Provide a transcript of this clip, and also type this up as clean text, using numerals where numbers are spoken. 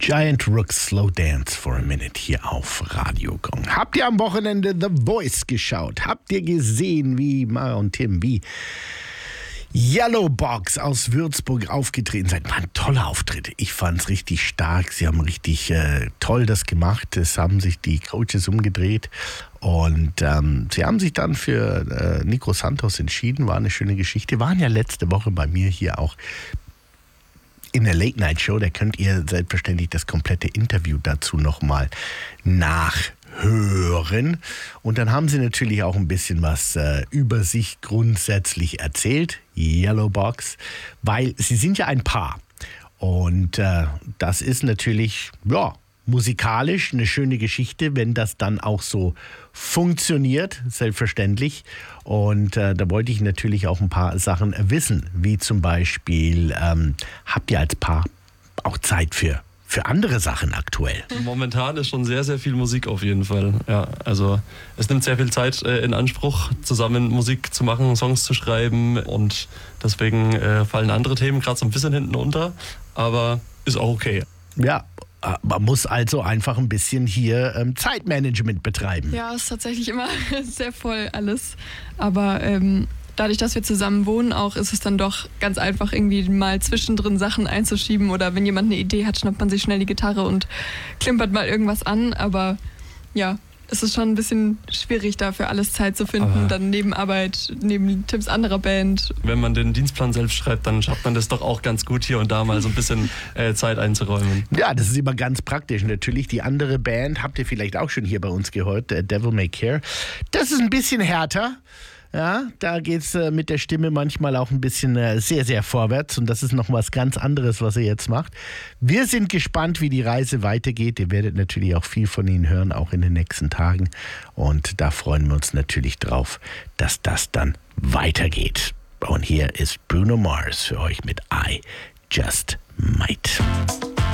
Giant Rooks, Slow Dance for a Minute hier auf Radio Gong. Habt ihr am Wochenende The Voice geschaut? Habt ihr gesehen, wie Mara und Tim, wie Yellowbox aus Würzburg aufgetreten sind? War ein toller Auftritt. Ich fand es richtig stark. Sie haben richtig toll das gemacht. Es haben sich die Coaches umgedreht und sie haben sich dann für Nico Santos entschieden. War eine schöne Geschichte. Waren ja letzte Woche bei mir hier auch in der Late-Night-Show. Da könnt ihr selbstverständlich das komplette Interview dazu nochmal nachhören. Und dann haben sie natürlich auch ein bisschen was über sich grundsätzlich erzählt, Yellowbox, weil sie sind ja ein Paar. Und das ist natürlich, ja, musikalisch eine schöne Geschichte, wenn das dann auch so funktioniert, selbstverständlich. Und da wollte ich natürlich auch ein paar Sachen wissen, wie zum Beispiel, habt ihr als Paar auch Zeit für andere Sachen aktuell? Momentan ist schon sehr, sehr viel Musik auf jeden Fall. Ja, also es nimmt sehr viel Zeit in Anspruch, zusammen Musik zu machen, Songs zu schreiben, und deswegen fallen andere Themen gerade so ein bisschen hinten unter, aber ist auch okay. Ja, man muss also einfach ein bisschen hier Zeitmanagement betreiben. Ja, ist tatsächlich immer sehr voll alles. Aber dadurch, dass wir zusammen wohnen, auch ist es dann doch ganz einfach, irgendwie mal zwischendrin Sachen einzuschieben. Oder wenn jemand eine Idee hat, schnappt man sich schnell die Gitarre und klimpert mal irgendwas an. Aber ja, es ist schon ein bisschen schwierig, dafür alles Zeit zu finden. Aber dann neben Arbeit, neben Tims anderer Band. Wenn man den Dienstplan selbst schreibt, dann schafft man das doch auch ganz gut, hier und da mal so ein bisschen Zeit einzuräumen. Ja, das ist immer ganz praktisch. Natürlich, die andere Band habt ihr vielleicht auch schon hier bei uns gehört, Devil May Care. Das ist ein bisschen härter. Ja, da geht's mit der Stimme manchmal auch ein bisschen sehr, sehr vorwärts, und das ist noch was ganz anderes, was er jetzt macht. Wir sind gespannt, wie die Reise weitergeht. Ihr werdet natürlich auch viel von ihnen hören, auch in den nächsten Tagen, und da freuen wir uns natürlich drauf, dass das dann weitergeht. Und hier ist Bruno Mars für euch mit I Just Might.